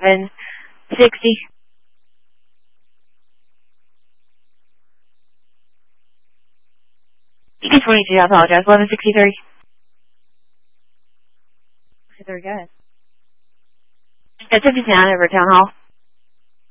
1160. ED22, I apologize. 1163. Very good. That's 59 over Town Hall.